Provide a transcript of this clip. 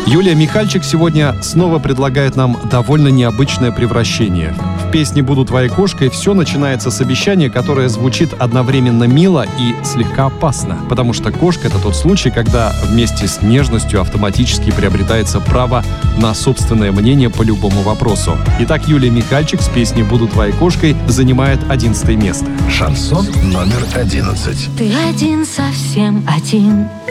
Юлия Михальчик сегодня снова предлагает нам довольно необычное превращение. В песне «Буду твоей кошкой» все начинается с обещания, которое звучит одновременно мило и слегка опасно. Потому что кошка — это тот случай, когда вместе с нежностью автоматически приобретается право на собственное мнение по любому вопросу. Итак, Юлия Михальчик с песней «Буду твоей кошкой» занимает 11 место. Шансон номер 11. Ты один, совсем один.